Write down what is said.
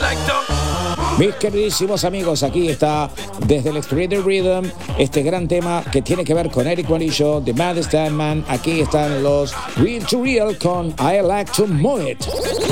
Mis queridísimos amigos, aquí está desde el Street Rhythm este gran tema que tiene que ver con Eric Morillo, The Mad Standman. Aquí están los Real to Real con I Like to Move It.